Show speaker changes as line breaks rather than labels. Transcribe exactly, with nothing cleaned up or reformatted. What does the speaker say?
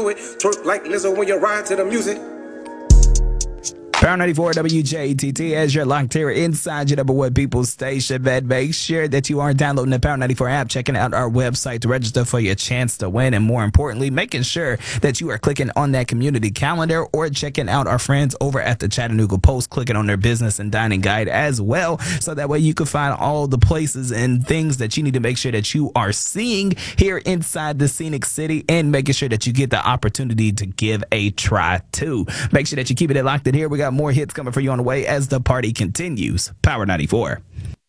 do it. Twerk like Lizzo when you ride to the music.
Power ninety-four W J T T as you're locked here inside your number one people station, man. Make sure that you are downloading the Power ninety-four app, checking out our website to register for your chance to win, and more importantly, making sure that you are clicking on that community calendar or checking out our friends over at the Chattanooga Post, clicking on their business and dining guide as well, so that way you can find all the places and things that you need to make sure that you are seeing here inside the scenic city, and making sure that you get the opportunity to give a try too. Make sure that you keep it locked in here. We got more hits coming for you on the way as the party continues. Power ninety-four.